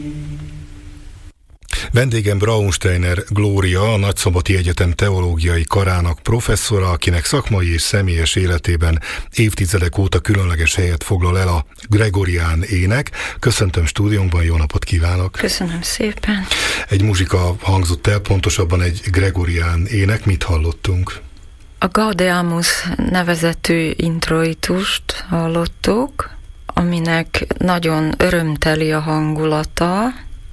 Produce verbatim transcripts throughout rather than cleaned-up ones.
Vendégem Braunsteiner Glória, a Nagyszombati Egyetem teológiai karának professzora, akinek szakmai és személyes életében évtizedek óta különleges helyet foglal el a gregorián ének. Köszöntöm stúdiónkban, jó napot kívánok! Köszönöm szépen! Egy muzsika hangzott el, pontosabban egy gregorián ének. Mit hallottunk? A Gaudeamus nevezetű introitust hallottuk, aminek nagyon örömteli a hangulata,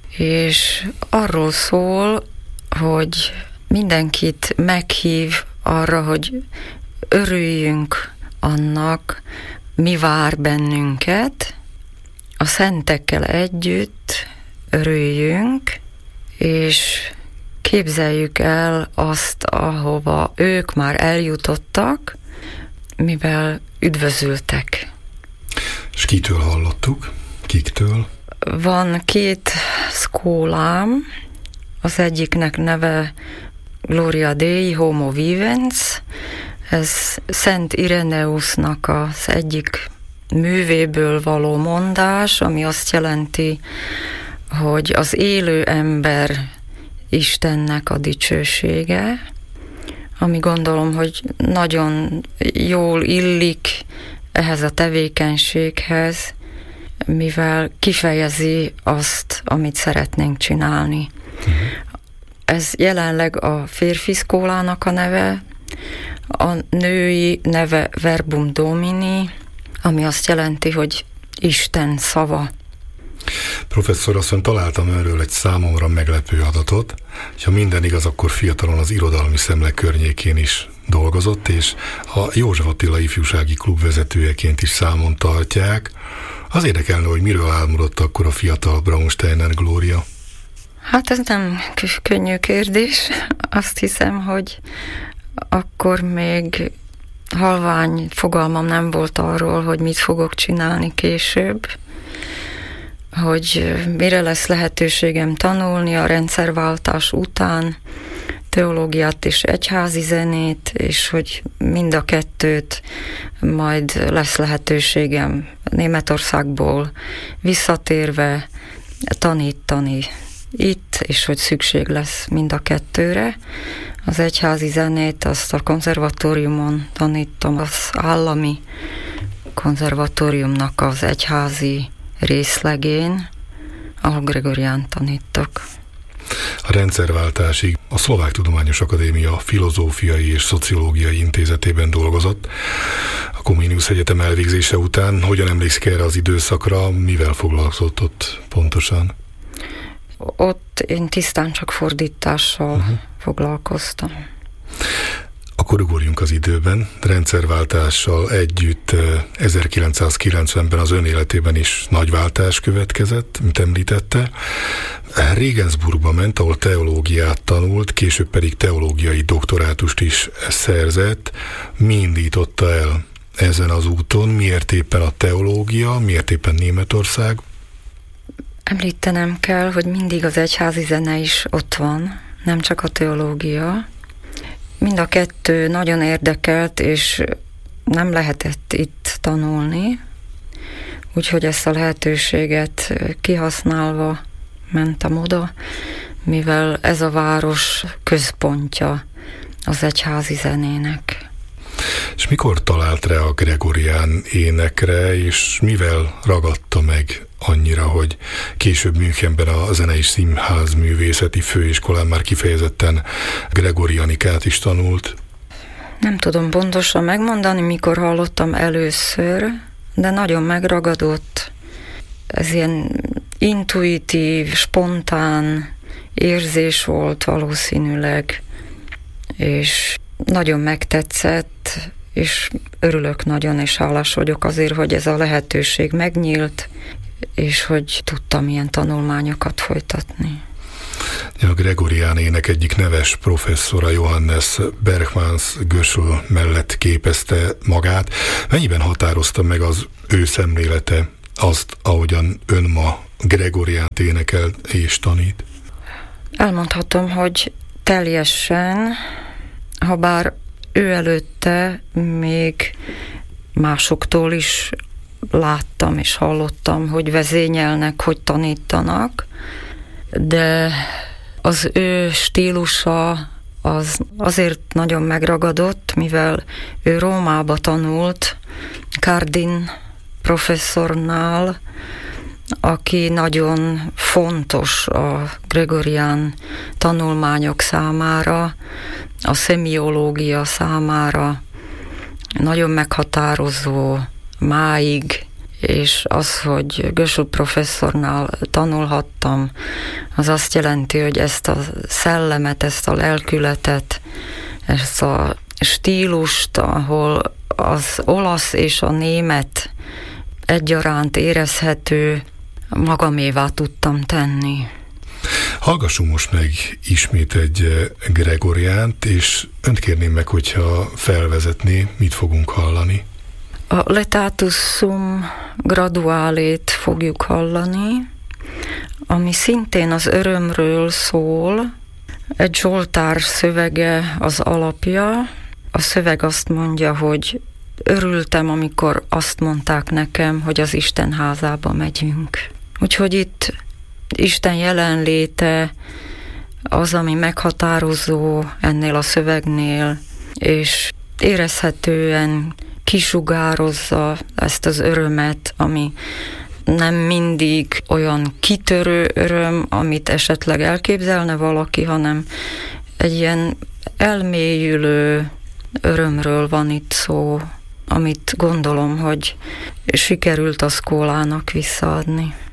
és arról szól, hogy mindenkit meghív arra, hogy örüljünk annak, mi vár bennünket, a szentekkel együtt örüljünk, és képzeljük el azt, ahova ők már eljutottak, mivel üdvözültek. És kitől hallottuk? Kiktől? Van két szkólám, az egyiknek neve Gloria Dei Homo Vivens, ez Szent Ireneusnak az egyik művéből való mondás, ami azt jelenti, hogy az élő ember Istennek a dicsősége, ami gondolom, hogy nagyon jól illik ehhez a tevékenységhez, mivel kifejezi azt, amit szeretnénk csinálni. Uh-huh. Ez jelenleg a férfi szkólának a neve, a női neve Verbum Domini, ami azt jelenti, hogy Isten szava. Professzor asszony, találtam önről egy számomra meglepő adatot, ha minden igaz, akkor fiatalon az Irodalmi Szemle környékén is dolgozott, és a József Attila Ifjúsági Klub vezetőjeként is számon tartják. Az érdekelne, hogy miről álmodott akkor a fiatal Braunsteiner Glória? Hát ez nem könnyű kérdés. Azt hiszem, hogy akkor még halvány fogalmam nem volt arról, hogy mit fogok csinálni később, hogy mire lesz lehetőségem tanulni a rendszerváltás után, teológiát és egyházi zenét, és hogy mind a kettőt majd lesz lehetőségem Németországból visszatérve tanítani itt, és hogy szükség lesz mind a kettőre. Az egyházi zenét azt a konzervatóriumon tanítom, az állami konzervatóriumnak az egyházi részlegén, ahol gregorián tanítok. A rendszerváltásig a Szlovák Tudományos Akadémia Filozófiai és Szociológiai Intézetében dolgozott. A Comenius Egyetem elvégzése után hogyan emlékszik erre az időszakra, mivel foglalkozott ott pontosan? Ott én tisztán csak fordítással uh-huh. foglalkoztam. Akkor ugorjunk az időben. Rendszerváltással együtt ezerkilencszázkilencvenben az ön életében is nagy váltás következett, mint említette. Regensburgba ment, ahol teológiát tanult, később pedig teológiai doktorátust is szerzett. Mi indította el ezen az úton? Miért éppen a teológia, miért éppen Németország? Említenem kell, hogy mindig az egyházi zene is ott van, nem csak a teológia. Mind a kettő nagyon érdekelt, és nem lehetett itt tanulni, úgyhogy ezt a lehetőséget kihasználva mentem oda, mivel ez a város központja az egyházi zenének. És mikor talált rá a gregorián énekre, és mivel ragadta meg annyira, hogy később Münchenben a Zenei Színház Művészeti Főiskolán már kifejezetten gregorianikát is tanult? Nem tudom pontosan megmondani, mikor hallottam először, de nagyon megragadott. Ez ilyen intuitív, spontán érzés volt valószínűleg, és nagyon megtetszett, és örülök nagyon, és hálás vagyok azért, hogy ez a lehetőség megnyílt, és hogy tudtam ilyen tanulmányokat folytatni. A gregorián ének egyik neves professzora, Johannes Bergmans Göschl mellett képezte magát. Mennyiben határozta meg az ő szemlélete azt, ahogyan ön ma gregoriánt énekel és tanít? Elmondhatom, hogy teljesen, ha bár ő előtte még másoktól is láttam és hallottam, hogy vezényelnek, hogy tanítanak, de az ő stílusa az azért nagyon megragadott, mivel ő Rómába tanult, Cardin professzornál, aki nagyon fontos a gregorián tanulmányok számára, a szemiológia számára, nagyon meghatározó máig, és az, hogy Gösel professzornál tanulhattam, az azt jelenti, hogy ezt a szellemet, ezt a lelkületet, ezt a stílust, ahol az olasz és a német egyaránt érezhető, magamévá tudtam tenni. Hallgassunk most meg ismét egy gregoriánt, és önt kérném meg, hogyha felvezetné, mit fogunk hallani. A Letatus sum graduálét fogjuk hallani, ami szintén az örömről szól. Egy Zsoltár szövege az alapja. A szöveg azt mondja, hogy örültem, amikor azt mondták nekem, hogy az Isten házába megyünk. Úgyhogy itt Isten jelenléte az, ami meghatározó ennél a szövegnél, és érezhetően kisugározza ezt az örömet, ami nem mindig olyan kitörő öröm, amit esetleg elképzelne valaki, hanem egy ilyen elmélyülő örömről van itt szó, amit gondolom, hogy sikerült a Szkólának visszaadni.